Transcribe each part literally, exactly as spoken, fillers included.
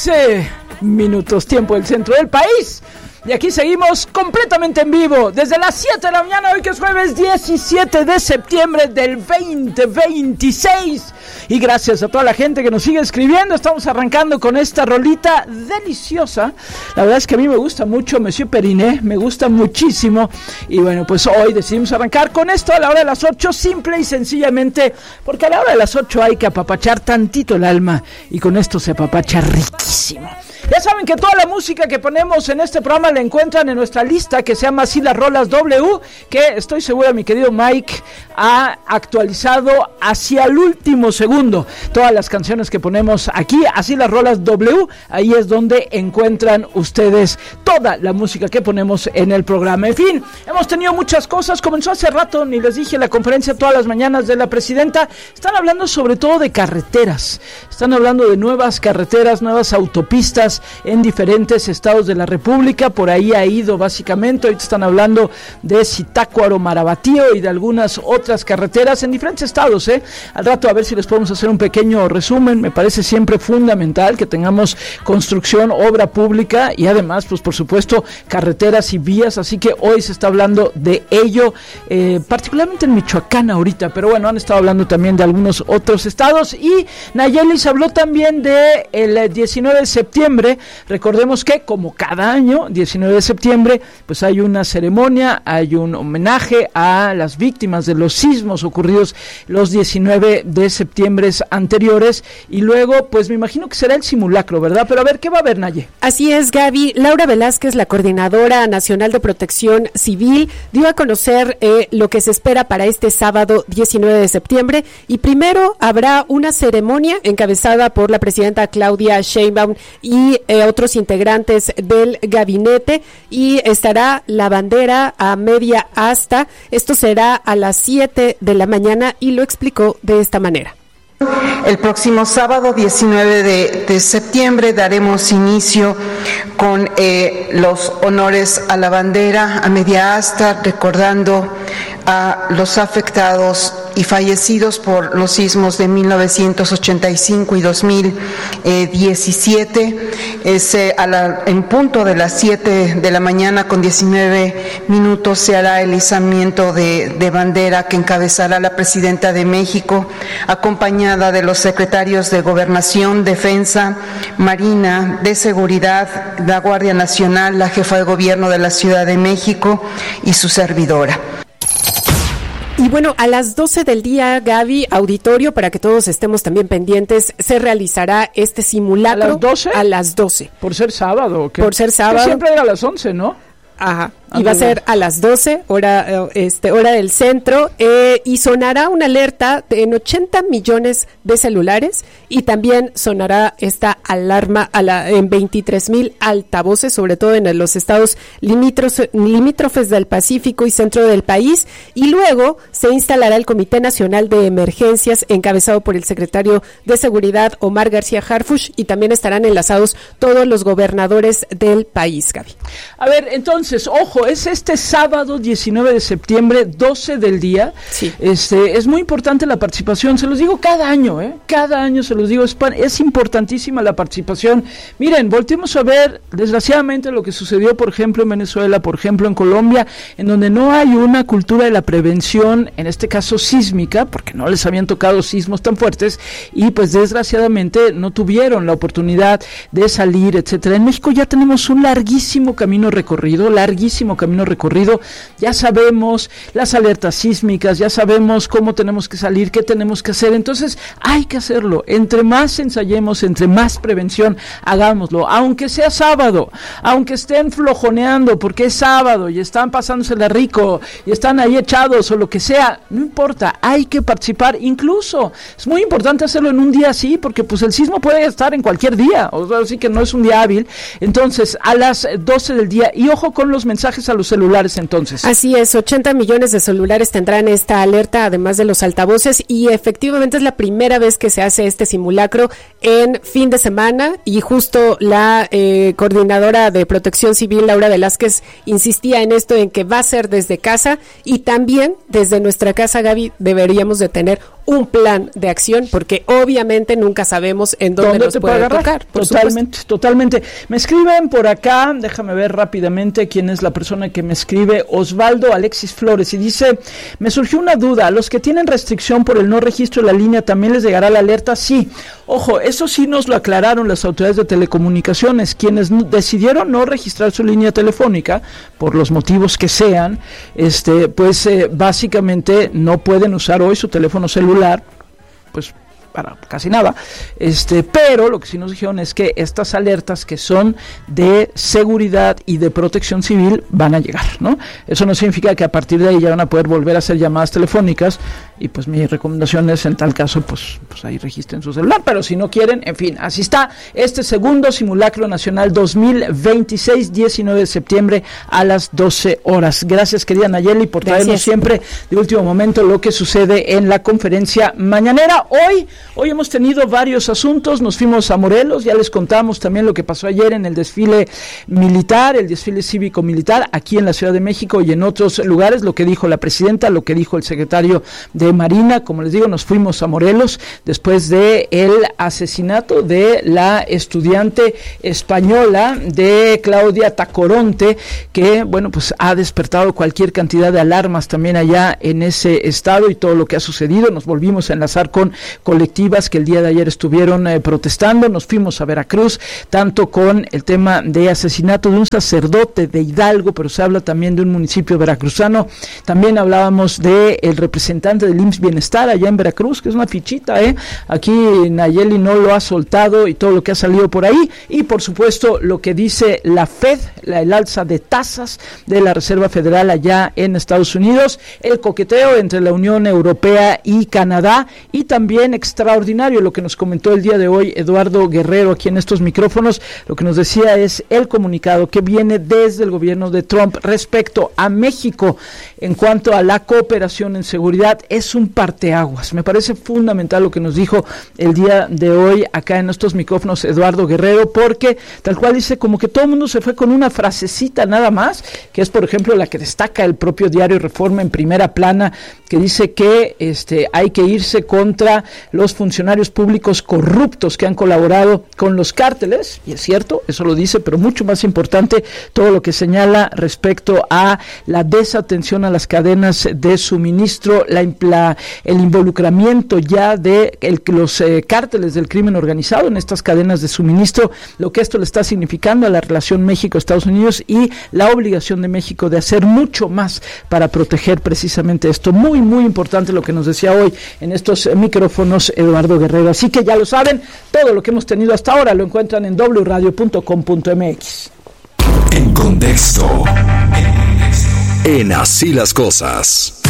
doce minutos, tiempo del centro del país. Y aquí seguimos completamente en vivo desde las siete de la mañana, hoy que es jueves diecisiete de septiembre del veinte veintiséis. Y gracias a toda la gente que nos sigue escribiendo, estamos arrancando con esta rolita deliciosa. La verdad es que a mí me gusta mucho Monsieur Periné, me gusta muchísimo. Y bueno, pues hoy decidimos arrancar con esto a la hora de las ocho, simple y sencillamente, porque a la hora de las ocho hay que apapachar tantito el alma, y con esto se apapacha riquísimo. Ya saben que toda la música que ponemos en este programa la encuentran en nuestra lista que se llama Así las Rolas W, que estoy segura mi querido Mike ha actualizado hacia el último segundo. Todas las canciones que ponemos aquí, Así las Rolas W, ahí es donde encuentran ustedes toda la música que ponemos en el programa. En fin, hemos tenido muchas cosas. Comenzó hace rato, ni les dije, la conferencia todas las mañanas de la presidenta. Están hablando sobre todo de carreteras, están hablando de nuevas carreteras, nuevas autopistas en diferentes estados de la República. Por ahí ha ido básicamente. Ahorita están hablando de Zitácuaro, Marabatío y de algunas otras carreteras en diferentes estados, ¿eh? Al rato a ver si les podemos hacer un pequeño resumen. Me parece siempre fundamental que tengamos construcción, obra pública y además, pues por supuesto, carreteras y vías. Así que hoy se está hablando de ello, eh, particularmente en Michoacán ahorita, pero bueno, han estado hablando también de algunos otros estados. Y Nayeli se habló también de el diecinueve de septiembre. Recordemos que como cada año, diecinueve de septiembre, pues hay una ceremonia, hay un homenaje a las víctimas de los sismos ocurridos los diecinueve de septiembre anteriores, y luego pues me imagino que será el simulacro, ¿verdad? Pero a ver, ¿qué va a haber, Naye? Así es, Gaby. Laura Velázquez, la Coordinadora Nacional de Protección Civil, dio a conocer eh, lo que se espera para este sábado diecinueve de septiembre, y primero habrá una ceremonia encabezada por la presidenta Claudia Sheinbaum y eh, otros integrantes del gabinete, y estará la bandera a media asta. Esto será a las siete de la mañana, y lo explicó de esta manera. El próximo sábado diecinueve de septiembre daremos inicio con eh, los honores a la bandera a media asta, recordando a los afectados y fallecidos por los sismos de mil novecientos ochenta y cinco y dos mil diecisiete. Ese, a la, en punto de las siete de la mañana con diecinueve minutos se hará el izamiento de, de bandera que encabezará la presidenta de México, acompañada de los secretarios de Gobernación, Defensa, Marina, de Seguridad, la Guardia Nacional, la jefa de gobierno de la Ciudad de México y su servidora. Y bueno, a las doce del día, Gaby, auditorio, para que todos estemos también pendientes, se realizará este simulacro. ¿A las doce? A las doce. ¿Por ser sábado o qué? Por ser sábado. Que siempre era a las once, ¿no? Ajá. Y va a ser a las doce, hora, este, hora del centro, eh, y sonará una alerta de, en ochenta millones de celulares, y también sonará esta alarma a la, en veintitrés mil altavoces, sobre todo en los estados limítrofes, limítrofes del Pacífico y centro del país, y luego se instalará el Comité Nacional de Emergencias, encabezado por el secretario de Seguridad, Omar García Harfuch, y también estarán enlazados todos los gobernadores del país, Gaby. A ver, entonces, ojo, es este sábado diecinueve de septiembre, doce del día. Sí. Este, es muy importante la participación, se los digo cada año, ¿eh? Cada año se los digo, es, es importantísima la participación. Miren, volteemos a ver, desgraciadamente, lo que sucedió, por ejemplo, en Venezuela, por ejemplo, en Colombia, en donde no hay una cultura de la prevención, en este caso sísmica, porque no les habían tocado sismos tan fuertes, y pues desgraciadamente no tuvieron la oportunidad de salir, etcétera. En México ya tenemos un larguísimo camino recorrido, larguísimo camino recorrido, ya sabemos las alertas sísmicas, ya sabemos cómo tenemos que salir, qué tenemos que hacer, entonces hay que hacerlo, entre más ensayemos, entre más prevención hagámoslo, aunque sea sábado, aunque estén flojoneando porque es sábado y están pasándosela rico y están ahí echados o lo que sea, no importa, hay que participar. Incluso es muy importante hacerlo en un día así, porque pues el sismo puede estar en cualquier día, o sea, así que no es un día hábil. Entonces a las doce del día, y ojo con los mensajes a los celulares entonces. Así es, ochenta millones de celulares tendrán esta alerta, además de los altavoces, y efectivamente es la primera vez que se hace este simulacro en fin de semana, y justo la eh, coordinadora de Protección Civil, Laura Velázquez, insistía en esto, en que va a ser desde casa, y también desde nuestra casa, Gaby, deberíamos de tener un plan de acción, porque obviamente nunca sabemos en dónde, ¿Dónde nos puede, puede tocar. Por totalmente, supuesto. totalmente. Me escriben por acá, déjame ver rápidamente quién es la persona que me escribe, Osvaldo Alexis Flores, y dice, me surgió una duda, ¿a los que tienen restricción por el no registro de la línea también les llegará la alerta? Sí, ojo, eso sí nos lo aclararon las autoridades de telecomunicaciones, quienes decidieron no registrar su línea telefónica, por los motivos que sean, este, pues eh, básicamente no pueden usar hoy su teléfono celular, pues para casi nada, este, pero lo que sí nos dijeron es que estas alertas que son de seguridad y de protección civil van a llegar, ¿no? Eso no significa que a partir de ahí ya van a poder volver a hacer llamadas telefónicas, y pues mi recomendación es, en tal caso, pues, pues ahí registren su celular, pero si no quieren, en fin, así está este segundo simulacro nacional dos mil veintiséis, diecinueve de septiembre a las doce horas. Gracias, querida Nayeli, por traernos Gracias. siempre de último momento lo que sucede en la conferencia mañanera. Hoy Hoy hemos tenido varios asuntos, nos fuimos a Morelos, ya les contamos también lo que pasó ayer en el desfile militar, el desfile cívico-militar, aquí en la Ciudad de México y en otros lugares, lo que dijo la presidenta, lo que dijo el secretario de Marina. Como les digo, nos fuimos a Morelos después de el asesinato de la estudiante española de Claudia Tacoronte, que, bueno, pues ha despertado cualquier cantidad de alarmas también allá en ese estado y todo lo que ha sucedido. Nos volvimos a enlazar con colectivos que el día de ayer estuvieron eh, protestando. Nos fuimos a Veracruz, tanto con el tema de asesinato de un sacerdote de Hidalgo, pero se habla también de un municipio veracruzano. También hablábamos de el representante del I M S S Bienestar allá en Veracruz, que es una fichita, ¿eh? Aquí Nayeli no lo ha soltado, y todo lo que ha salido por ahí. Y por supuesto lo que dice la Fed, la, el alza de tasas de la Reserva Federal allá en Estados Unidos, el coqueteo entre la Unión Europea y Canadá, y también extraordinario lo que nos comentó el día de hoy Eduardo Guerrero aquí en estos micrófonos. Lo que nos decía es el comunicado que viene desde el gobierno de Trump respecto a México en cuanto a la cooperación en seguridad. Es un parteaguas. Me parece fundamental lo que nos dijo el día de hoy acá en estos micrófonos Eduardo Guerrero, porque tal cual dice, como que todo el mundo se fue con una frasecita nada más, que es por ejemplo la que destaca el propio diario Reforma en primera plana, que dice que este hay que irse contra los funcionarios públicos corruptos que han colaborado con los cárteles, y es cierto, eso lo dice, pero mucho más importante todo lo que señala respecto a la desatención a las cadenas de suministro, la, la el involucramiento ya de el, los eh, cárteles del crimen organizado en estas cadenas de suministro, lo que esto le está significando a la relación México-Estados Unidos y la obligación de México de hacer mucho más para proteger precisamente esto. Muy, muy importante lo que nos decía hoy en estos micrófonos Eduardo Guerrero. Así que ya lo saben, todo lo que hemos tenido hasta ahora lo encuentran en doble u radio punto com punto m x. En contexto. En Así las Cosas.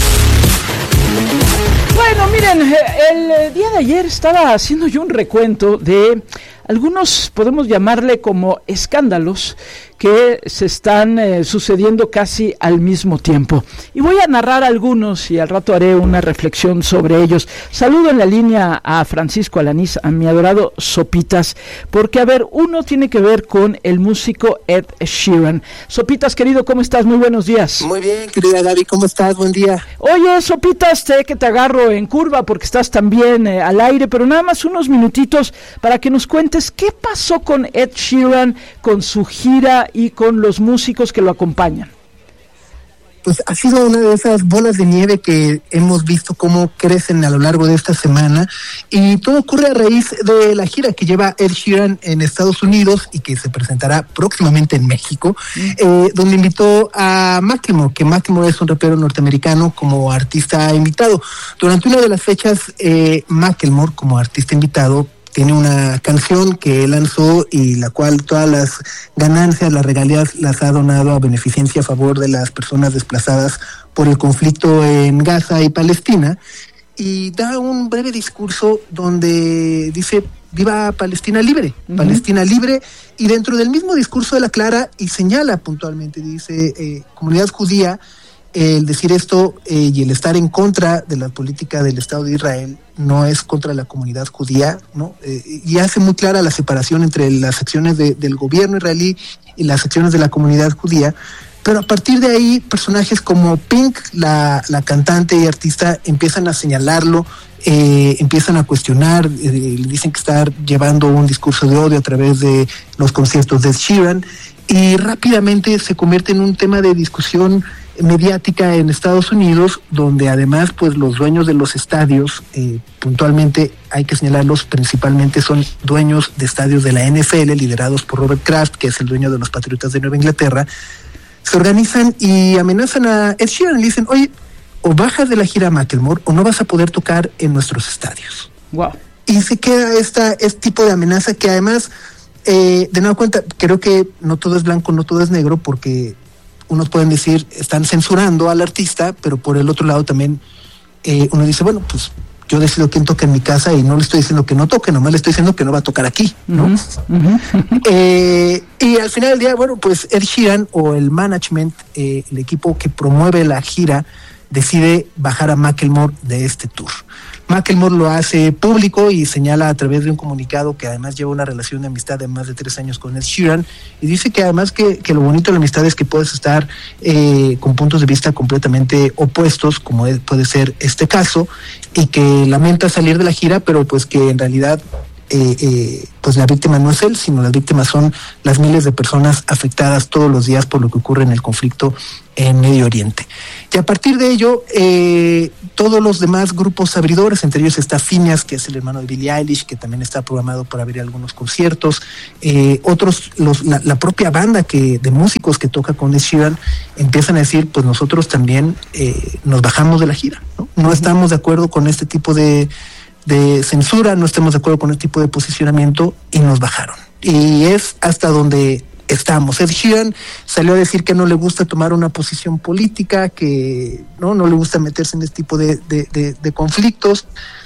Bueno, miren, el día de ayer estaba haciendo yo un recuento de algunos, podemos llamarle como escándalos, que se están eh, sucediendo casi al mismo tiempo. Y voy a narrar algunos y al rato haré una reflexión sobre ellos. Saludo en la línea a Francisco Alanís, a mi adorado Sopitas, porque, a ver, uno tiene que ver con el músico Ed Sheeran. Sopitas, querido, ¿cómo estás? Muy buenos días. Muy bien, querida Gaby, ¿cómo estás? Buen día. Oye, Sopitas, sé que te agarro en curva porque estás también eh, al aire, pero nada más unos minutitos para que nos cuentes qué pasó con Ed Sheeran, con su gira y con los músicos que lo acompañan. Pues ha sido una de esas bolas de nieve que hemos visto cómo crecen a lo largo de esta semana, y todo ocurre a raíz de la gira que lleva Ed Sheeran en Estados Unidos y que se presentará próximamente en México, mm. eh, donde invitó a Macklemore, que Macklemore es un rapero norteamericano, como artista invitado. Durante una de las fechas, eh, Macklemore, como artista invitado, tiene una canción que lanzó y la cual todas las ganancias, las regalías las ha donado a beneficencia a favor de las personas desplazadas por el conflicto en Gaza y Palestina, y da un breve discurso donde dice viva Palestina libre, uh-huh. Palestina libre, y dentro del mismo discurso él aclara y señala puntualmente, dice eh, comunidad judía, el decir esto eh, y el estar en contra de la política del Estado de Israel no es contra la comunidad judía, ¿no? Eh, y hace muy clara la separación entre las acciones de, del gobierno israelí y las acciones de la comunidad judía. Pero a partir de ahí, personajes como Pink, la, la cantante y artista, empiezan a señalarlo, eh, empiezan a cuestionar, eh, le dicen que está llevando un discurso de odio a través de los conciertos de Ed Sheeran, y rápidamente se convierte en un tema de discusión mediática en Estados Unidos, donde además pues los dueños de los estadios, eh, puntualmente hay que señalarlos, principalmente son dueños de estadios de la N F L, liderados por Robert Kraft, que es el dueño de los Patriotas de Nueva Inglaterra, se organizan y amenazan a Ed Sheeran y le dicen, oye, o bajas de la gira Macklemore o no vas a poder tocar en nuestros estadios. Wow. Y se queda esta, este tipo de amenaza que además, eh, de nueva cuenta, creo que no todo es blanco, no todo es negro, porque unos pueden decir, están censurando al artista, pero por el otro lado también eh, uno dice, bueno, pues yo decido quién toca en mi casa y no le estoy diciendo que no toque, nomás le estoy diciendo que no va a tocar aquí, ¿no? Uh-huh, uh-huh. Eh, y al final del día, bueno, pues Ed Sheeran o el management, eh, el equipo que promueve la gira, decide bajar a Macklemore de este tour. Macklemore lo hace público y señala a través de un comunicado que además lleva una relación de amistad de más de tres años con Ed Sheeran, y dice que además que, que lo bonito de la amistad es que puedes estar eh, con puntos de vista completamente opuestos, como es, puede ser este caso, y que lamenta salir de la gira, pero pues que en realidad eh, eh, pues la víctima no es él, sino las víctimas son las miles de personas afectadas todos los días por lo que ocurre en el conflicto en Medio Oriente. Y a partir de ello, eh, todos los demás grupos abridores, entre ellos está Phineas, que es el hermano de Billie Eilish, que también está programado para abrir algunos conciertos, eh, otros, los, la, la propia banda que de músicos que toca con Ed Sheeran, empiezan a decir, pues nosotros también eh, nos bajamos de la gira, ¿no? No estamos de acuerdo con este tipo de, de censura, no estamos de acuerdo con este tipo de posicionamiento, y nos bajaron. Y es hasta donde estamos. Ed Sheeran salió a decir que no le gusta tomar una posición política, que no, no le gusta meterse en este tipo de, de, de, de conflictos,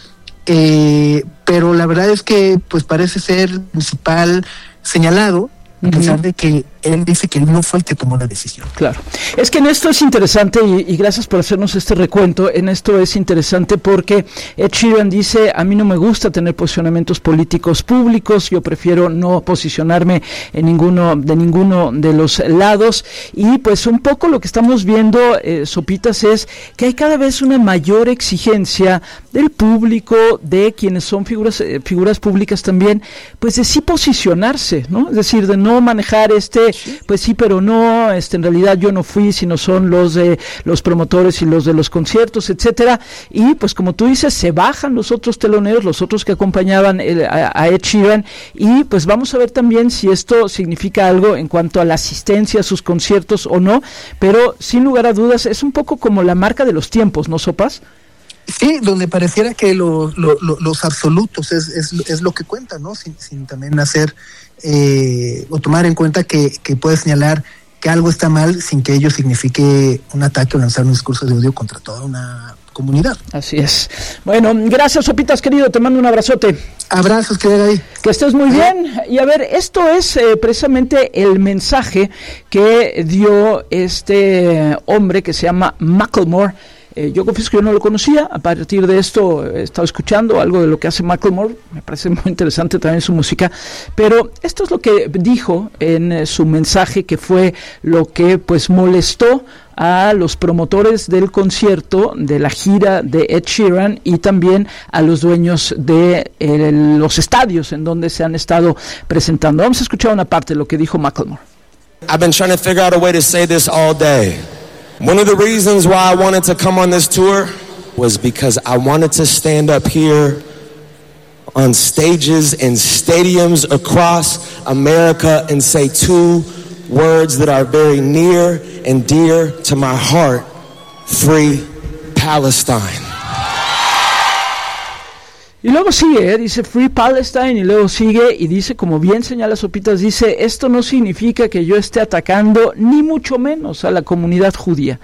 eh, pero la verdad es que pues parece ser el principal señalado, a pesar de que él dice que él no fue el que tomó la decisión. Claro. Es que en esto es interesante, y, y gracias por hacernos este recuento, en esto es interesante porque Ed Sheeran dice, a mí no me gusta tener posicionamientos políticos públicos, yo prefiero no posicionarme en ninguno de ninguno de los lados, y pues un poco lo que estamos viendo, eh, Sopitas, es que hay cada vez una mayor exigencia del público, de quienes son figuras eh, figuras públicas también, pues de sí posicionarse, ¿no? Es decir, de no manejar este, pues sí, pero no, este, en realidad yo no fui, sino son los de los promotores y los de los conciertos, etcétera, y pues como tú dices, se bajan los otros teloneros, los otros que acompañaban el, a, a Ed Sheeran, y pues vamos a ver también si esto significa algo en cuanto a la asistencia a sus conciertos o no, pero sin lugar a dudas es un poco como la marca de los tiempos, ¿no, Sopas? Sí, donde pareciera que lo, lo, lo, los absolutos es, es, es lo que cuenta, ¿no? Sin, sin también hacer eh, o tomar en cuenta que, que puede señalar que algo está mal sin que ello signifique un ataque o lanzar un discurso de odio contra toda una comunidad. Así es. Bueno, gracias, Sopitas, querido, te mando un abrazote. Abrazos, que ahí. Que estés muy bien. Y a ver, esto es eh, precisamente el mensaje que dio este hombre que se llama Macklemore. Eh, yo confieso que yo no lo conocía. A partir de esto he estado escuchando algo de lo que hace Macklemore. Me parece muy interesante también su música. Pero esto es lo que dijo en eh, su mensaje, que fue lo que pues molestó a los promotores del concierto, de la gira de Ed Sheeran, y también a los dueños de eh, los estadios en donde se han estado presentando. Vamos a escuchar una parte de lo que dijo Macklemore. I've been trying to figure out a way to say this all day. One of the reasons why I wanted to come on this tour was because I wanted to stand up here on stages and stadiums across America and say two words that are very near and dear to my heart: Free Palestine. Y luego sigue, ¿eh? Dice Free Palestine, y luego sigue y dice, como bien señala Sopitas, dice, esto no significa que yo esté atacando ni mucho menos a la comunidad judía.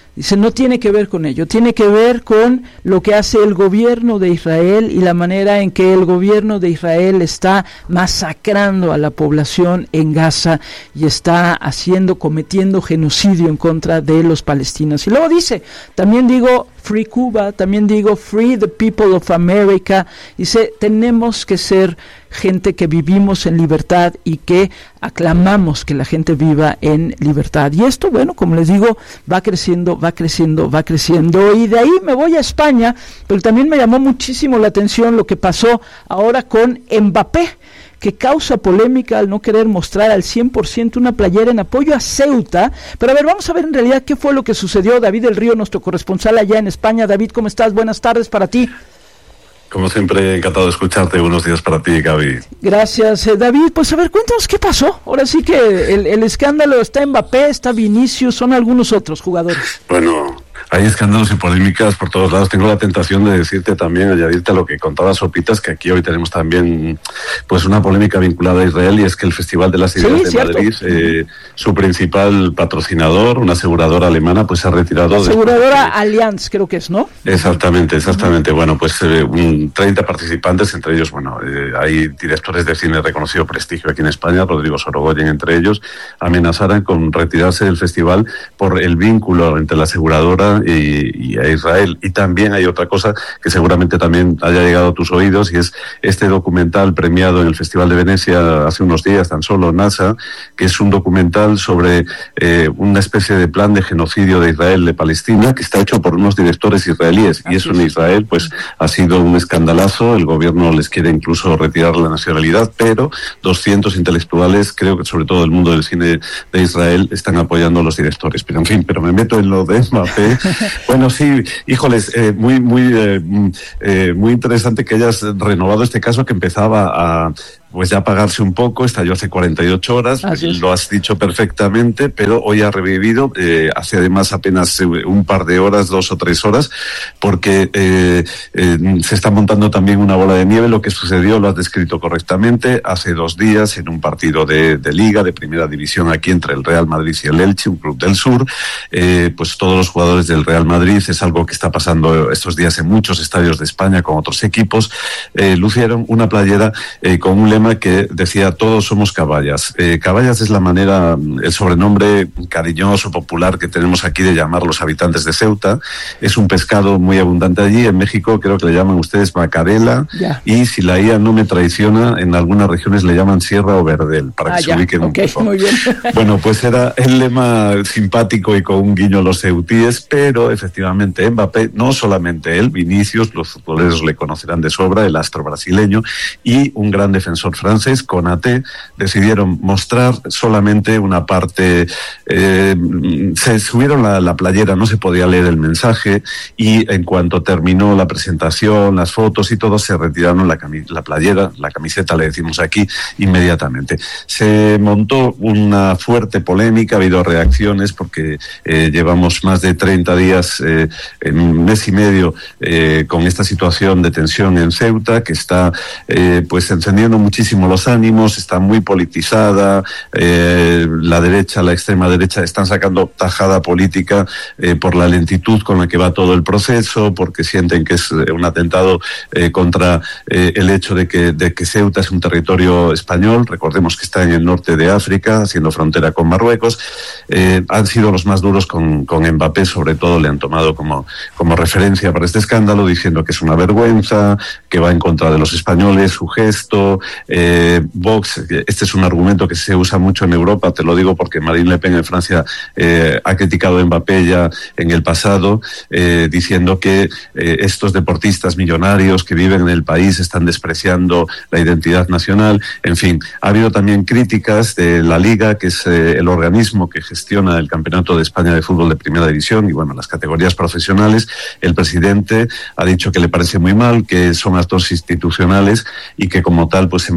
Dice, no tiene que ver con ello, tiene que ver con lo que hace el gobierno de Israel y la manera en que el gobierno de Israel está masacrando a la población en Gaza y está haciendo, cometiendo genocidio en contra de los palestinos. Y luego dice, también digo Free Cuba, también digo Free the People of America. Dice, tenemos que ser gente que vivimos en libertad y que aclamamos que la gente viva en libertad. Y esto, bueno, como les digo, va creciendo, va creciendo, va creciendo. Y de ahí me voy a España, pero también me llamó muchísimo la atención lo que pasó ahora con Mbappé, que causa polémica al no querer mostrar al cien por ciento una playera en apoyo a Ceuta. Pero a ver, vamos a ver en realidad qué fue lo que sucedió. David del Río, nuestro corresponsal allá en España. David, ¿cómo estás? Buenas tardes para ti. Como siempre, encantado de escucharte. Buenos días para ti, Gaby. Gracias, eh, David. Pues a ver, cuéntanos qué pasó. Ahora sí que el, el escándalo está Mbappé, está Vinicius, son algunos otros jugadores. Bueno, hay escándalos y polémicas por todos lados. Tengo la tentación de decirte también, añadirte a lo que contaba Sopitas, que aquí hoy tenemos también pues una polémica vinculada a Israel, y es que el Festival de las Ideas sí, de ¿cierto? Madrid, eh, su principal patrocinador, una aseguradora alemana, pues se ha retirado. La aseguradora de... Allianz, creo que es, ¿no? Exactamente, exactamente. Uh-huh. Bueno, pues eh, un treinta participantes, entre ellos, bueno, eh, hay directores de cine de reconocido prestigio aquí en España, Rodrigo Sorogoyen entre ellos, amenazaron con retirarse del festival por el vínculo entre la aseguradora Y, y a Israel. Y también hay otra cosa que seguramente también haya llegado a tus oídos, y es este documental premiado en el Festival de Venecia hace unos días, tan solo, NASA, que es un documental sobre eh, una especie de plan de genocidio de Israel, de Palestina, que está hecho por unos directores israelíes, y eso en Israel pues ha sido un escandalazo. El gobierno les quiere incluso retirar la nacionalidad, pero doscientos intelectuales, creo que sobre todo el mundo del cine de Israel, están apoyando a los directores. Pero en fin, pero me meto en lo de Mbappé. Bueno, sí, híjoles, eh, muy, muy, eh, eh, muy interesante que hayas renovado este caso que empezaba a pues ya apagarse un poco, estalló hace cuarenta y ocho horas, lo has dicho perfectamente, pero hoy ha revivido, eh, hace además apenas un par de horas, dos o tres horas, porque eh, eh, se está montando también una bola de nieve. Lo que sucedió lo has descrito correctamente, hace dos días en un partido de, de Liga, de Primera División aquí entre el Real Madrid y el Elche, un club del sur, eh, pues todos los jugadores del Real Madrid, es algo que está pasando estos días en muchos estadios de España con otros equipos, eh, lucieron una playera eh, con un lema que decía todos somos caballas. Eh, caballas es la manera, el sobrenombre cariñoso, popular que tenemos aquí de llamar los habitantes de Ceuta. Es un pescado muy abundante allí. En México creo que le llaman ustedes macarela, yeah. Y si la I A no me traiciona, en algunas regiones le llaman sierra o verdel, para que ah, se ubiquen okay, un poco. Muy bien. Bueno, pues era el lema simpático y con un guiño a los ceutíes, pero efectivamente Mbappé, no solamente él, Vinicius, los futboleros le conocerán de sobra, el astro brasileño, y un gran defensor francés, Konaté, decidieron mostrar solamente una parte. Eh, se subieron la, la playera, no se podía leer el mensaje, y en cuanto terminó la presentación, las fotos y todo, se retiraron la, cami- la playera, la camiseta le decimos aquí, inmediatamente. Se montó una fuerte polémica, ha habido reacciones porque eh, llevamos más de treinta días, eh, en un mes y medio, eh, con esta situación de tensión en Ceuta, que está eh, pues encendiendo muchísimo los ánimos, está muy politizada, eh, la derecha, la extrema derecha están sacando tajada política eh, por la lentitud con la que va todo el proceso, porque sienten que es un atentado eh, contra eh, el hecho de que, de que Ceuta es un territorio español. Recordemos que está en el norte de África, haciendo frontera con Marruecos. Eh, han sido los más duros con, con Mbappé, sobre todo le han tomado como, como referencia para este escándalo, diciendo que es una vergüenza, que va en contra de los españoles, su gesto. Eh, Vox, este es un argumento que se usa mucho en Europa, te lo digo porque Marine Le Pen en Francia eh, ha criticado a Mbappé ya en el pasado, eh, diciendo que eh, estos deportistas millonarios que viven en el país están despreciando la identidad nacional. En fin, ha habido también críticas de la Liga, que es eh, el organismo que gestiona el Campeonato de España de Fútbol de Primera División y bueno, las categorías profesionales. El presidente ha dicho que le parece muy mal, que son actos institucionales y que como tal pues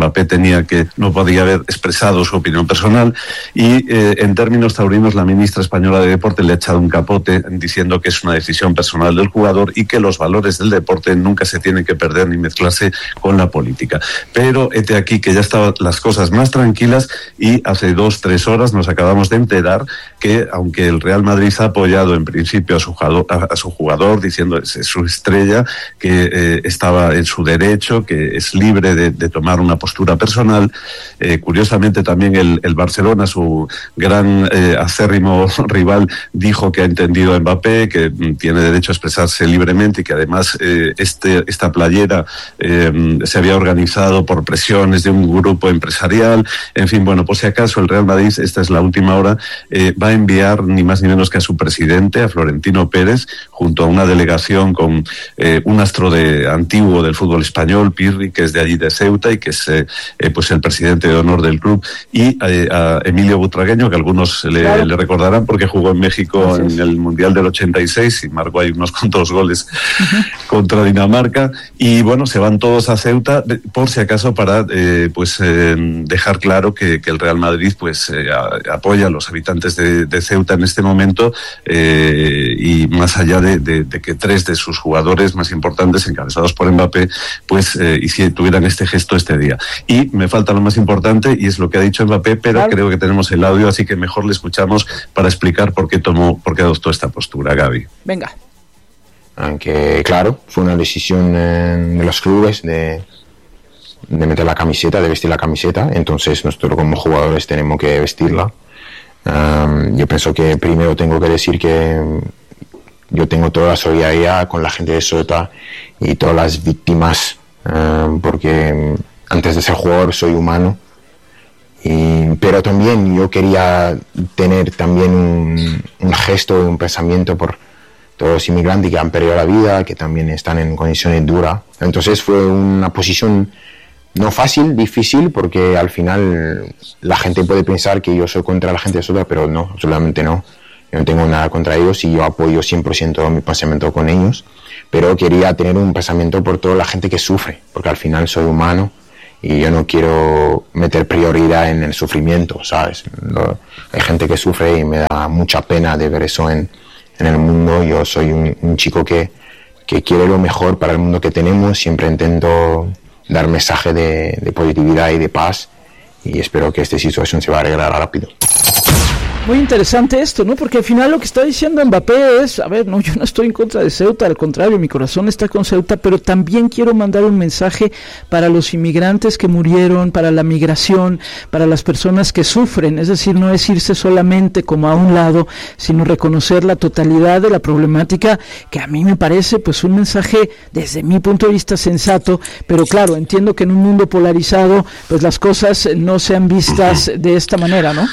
Mbappé tenía que, no podía haber expresado su opinión personal, y eh, en términos taurinos la ministra española de Deporte le ha echado un capote diciendo que es una decisión personal del jugador y que los valores del deporte nunca se tienen que perder ni mezclarse con la política. Pero hete aquí que ya estaban las cosas más tranquilas, y hace dos, tres horas nos acabamos de enterar que, aunque el Real Madrid ha apoyado en principio a su jugador, a, a su jugador diciendo que es su estrella, que eh, estaba en su derecho, que es libre de, de tomar una postura personal, eh, curiosamente también el, el Barcelona, su gran eh, acérrimo rival, dijo que ha entendido a Mbappé, que mm, tiene derecho a expresarse libremente, y que además eh, este, esta playera eh, se había organizado por presiones de un grupo empresarial. En fin, bueno, por si acaso el Real Madrid, esta es la última hora, eh, va a enviar ni más ni menos que a su presidente, a Florentino Pérez, junto a una delegación con eh, un astro de antiguo del fútbol español, Pirri, que es de allí de Ceuta y que es eh, eh, pues el presidente de honor del club, y eh, a Emilio Butragueño, que algunos le, claro. le recordarán porque jugó en México en el Mundial del ochenta y seis y marcó ahí unos cuantos goles uh-huh. contra Dinamarca. Y bueno, se van todos a Ceuta por si acaso para eh, pues eh, dejar claro que, que el Real Madrid pues eh, a, apoya a los habitantes de, de Ceuta en este momento, eh, y más allá de, de, de que tres de sus jugadores más importantes, encabezados por Mbappé, pues eh, y si tuvieran este gesto este día. Y me falta lo más importante, y es lo que ha dicho Mbappé, pero claro. creo que tenemos el audio, así que mejor le escuchamos para explicar por qué tomó, por qué adoptó esta postura. Gaby. Venga. Aunque, claro, fue una decisión eh, de los clubes de, de meter la camiseta, de vestir la camiseta, entonces nosotros como jugadores tenemos que vestirla. Um, yo pienso que primero tengo que decir que yo tengo toda la solidaridad con la gente de Ceuta y todas las víctimas, um, porque antes de ser jugador soy humano, y, pero también yo quería tener también un, un gesto, un pensamiento por todos los inmigrantes que han perdido la vida, que también están en condiciones duras. Entonces fue una posición no fácil, difícil, porque al final la gente puede pensar que yo soy contra la gente de Ceuta, pero no, absolutamente no. Yo no tengo nada contra ellos y yo apoyo cien por ciento mi pensamiento con ellos, pero quería tener un pensamiento por toda la gente que sufre, porque al final soy humano y yo no quiero meter prioridad en el sufrimiento, ¿sabes? Lo, hay gente que sufre y me da mucha pena de ver eso en, en el mundo. Yo soy un, un chico que, que quiere lo mejor para el mundo que tenemos, siempre intento dar mensaje de, de positividad y de paz, y espero que esta situación se va a arreglar rápido. Muy interesante esto, ¿no? Porque al final lo que está diciendo Mbappé es, a ver, no, yo no estoy en contra de Ceuta, al contrario, mi corazón está con Ceuta, pero también quiero mandar un mensaje para los inmigrantes que murieron, para la migración, para las personas que sufren, es decir, no es irse solamente como a un lado, sino reconocer la totalidad de la problemática, que a mí me parece pues un mensaje desde mi punto de vista sensato, pero claro, entiendo que en un mundo polarizado pues las cosas no sean vistas de esta manera, ¿no?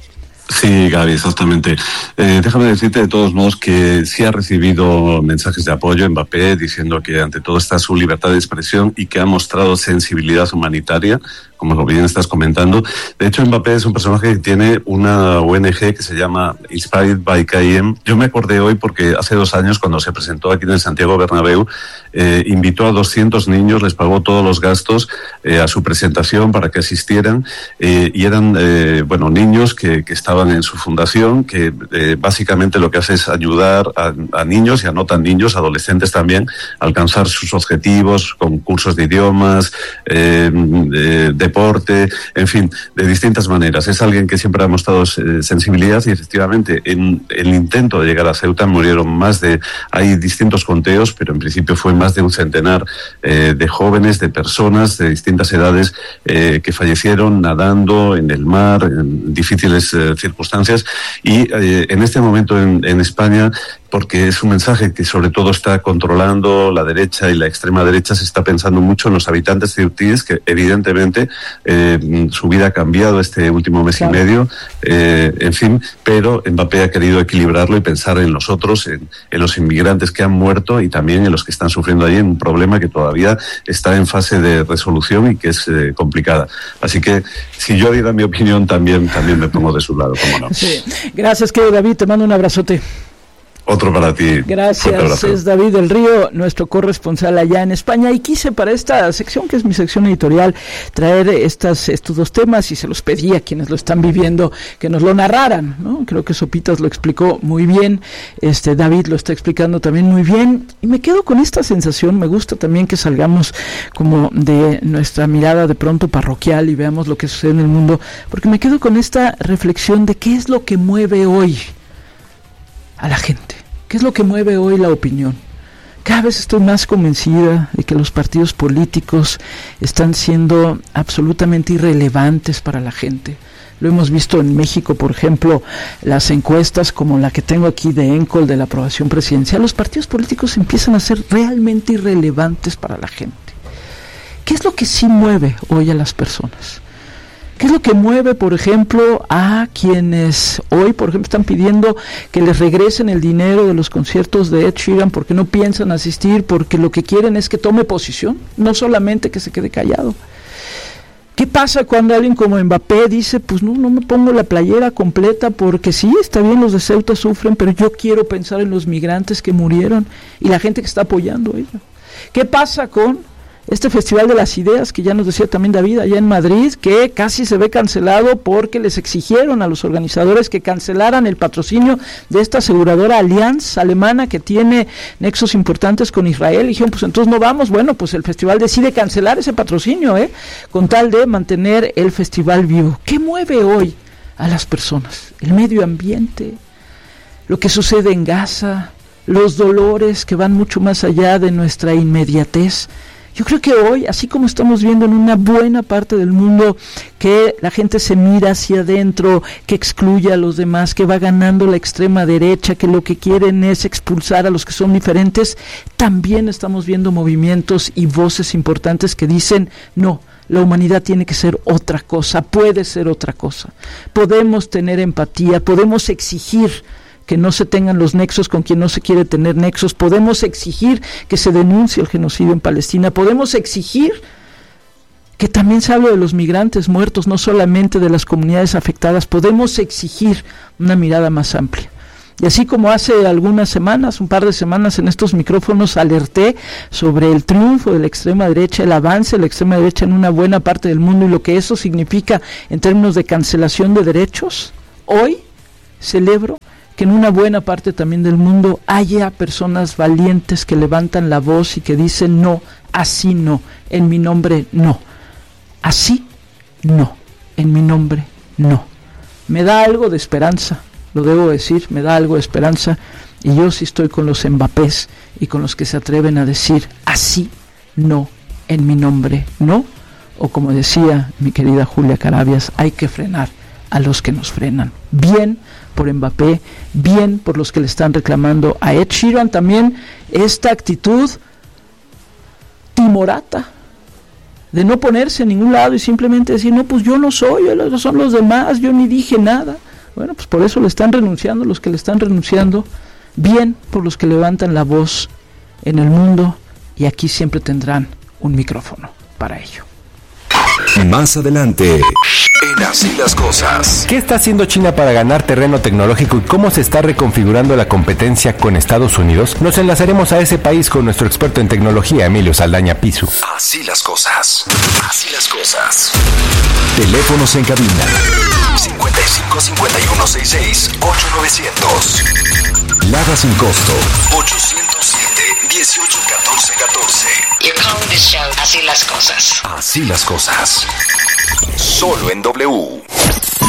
Sí, Gaby, exactamente. Eh, déjame decirte de todos modos que sí ha recibido mensajes de apoyo Mbappé diciendo que ante todo está su libertad de expresión y que ha mostrado sensibilidad humanitaria, como bien estás comentando. De hecho, Mbappé es un personaje que tiene una O N G que se llama Inspired by K M. Yo me acordé hoy porque hace dos años, cuando se presentó aquí en el Santiago Bernabéu, eh, invitó a doscientos niños, les pagó todos los gastos eh, a su presentación para que asistieran, eh, y eran, eh, bueno, niños que, que estaban en su fundación, que eh, básicamente lo que hace es ayudar a, a niños y a no tan niños, adolescentes también, a alcanzar sus objetivos con cursos de idiomas, eh, de, deporte, en fin, de distintas maneras. Es alguien que siempre ha mostrado eh, sensibilidad, y efectivamente en el intento de llegar a Ceuta murieron más de, hay distintos conteos, pero en principio fue más de un centenar eh, de jóvenes, de personas de distintas edades eh, que fallecieron nadando en el mar, en difíciles eh, circunstancias, y eh, en este momento en, en España, porque es un mensaje que sobre todo está controlando la derecha y la extrema derecha, se está pensando mucho en los habitantes ceutíes, que evidentemente eh, su vida ha cambiado este último mes claro. y medio, eh, en fin, pero Mbappé ha querido equilibrarlo y pensar en los otros, en, en los inmigrantes que han muerto y también en los que están sufriendo allí, en un problema que todavía está en fase de resolución y que es eh, complicada. Así que si yo diera mi opinión, también, también me pongo de su lado, cómo no. Sí. Gracias, querido David, te mando un abrazote. Otro para ti. Gracias, es David del Río, nuestro corresponsal allá en España, y quise para esta sección, que es mi sección editorial, traer estas, estos dos temas, y se los pedí a quienes lo están viviendo que nos lo narraran, ¿no? Creo que Sopitas lo explicó muy bien, este David lo está explicando también muy bien, y me quedo con esta sensación. Me gusta también que salgamos como de nuestra mirada de pronto parroquial y veamos lo que sucede en el mundo, porque me quedo con esta reflexión de qué es lo que mueve hoy a la gente. ¿Qué es lo que mueve hoy la opinión? Cada vez estoy más convencida de que los partidos políticos están siendo absolutamente irrelevantes para la gente. Lo hemos visto en México, por ejemplo, las encuestas como la que tengo aquí de Encol de la aprobación presidencial. Los partidos políticos empiezan a ser realmente irrelevantes para la gente. ¿Qué es lo que sí mueve hoy a las personas? ¿Qué es lo que mueve, por ejemplo, a quienes hoy, por ejemplo, están pidiendo que les regresen el dinero de los conciertos de Ed Sheeran porque no piensan asistir, porque lo que quieren es que tome posición, no solamente que se quede callado? ¿Qué pasa cuando alguien como Mbappé dice, pues no, no me pongo la playera completa porque sí, está bien, los de Ceuta sufren, pero yo quiero pensar en los migrantes que murieron y la gente que está apoyando ello? ¿Qué pasa con este Festival de las Ideas, que ya nos decía también David, allá en Madrid, que casi se ve cancelado porque les exigieron a los organizadores que cancelaran el patrocinio de esta aseguradora Allianz alemana que tiene nexos importantes con Israel? Y dijeron, pues entonces no vamos. Bueno, pues el festival decide cancelar ese patrocinio, ¿eh? con tal de mantener el festival vivo. ¿Qué mueve hoy a las personas? El medio ambiente, lo que sucede en Gaza, los dolores que van mucho más allá de nuestra inmediatez. Yo creo que hoy, así como estamos viendo en una buena parte del mundo que la gente se mira hacia adentro, que excluye a los demás, que va ganando la extrema derecha, que lo que quieren es expulsar a los que son diferentes, también estamos viendo movimientos y voces importantes que dicen, no, la humanidad tiene que ser otra cosa, puede ser otra cosa. Podemos tener empatía, podemos exigir que no se tengan los nexos con quien no se quiere tener nexos, podemos exigir que se denuncie el genocidio en Palestina, podemos exigir que también se hable de los migrantes muertos, no solamente de las comunidades afectadas, podemos exigir una mirada más amplia. Y así como hace algunas semanas, un par de semanas en estos micrófonos alerté sobre el triunfo de la extrema derecha, el avance de la extrema derecha en una buena parte del mundo y lo que eso significa en términos de cancelación de derechos, hoy celebro que en una buena parte también del mundo haya personas valientes que levantan la voz y que dicen no, así no, en mi nombre no, así no, en mi nombre no. Me da algo de esperanza, lo debo decir, me da algo de esperanza, y yo sí estoy con los Mbappés y con los que se atreven a decir así no, en mi nombre no, o como decía mi querida Julia Carabias, hay que frenar a los que nos frenan. Bien por Mbappé, bien por los que le están reclamando a Ed Sheeran, también esta actitud timorata de no ponerse a ningún lado y simplemente decir, no, pues yo no soy, son los demás, yo ni dije nada. Bueno, pues por eso le están renunciando los que le están renunciando, bien por los que levantan la voz en el mundo, y aquí siempre tendrán un micrófono para ello. Más adelante, en Así las Cosas. ¿Qué está haciendo China para ganar terreno tecnológico y cómo se está reconfigurando la competencia con Estados Unidos? Nos enlazaremos a ese país con nuestro experto en tecnología, Emilio Saldaña Pisu. Así las Cosas. Así las Cosas. Teléfonos en cabina. cincuenta y cinco, cincuenta y uno, sesenta y seis, ocho novecientos. Lada sin costo. ochocientos siete, dieciocho, catorce, catorce. You're calling this show Así las Cosas. Así las Cosas. Solo en W.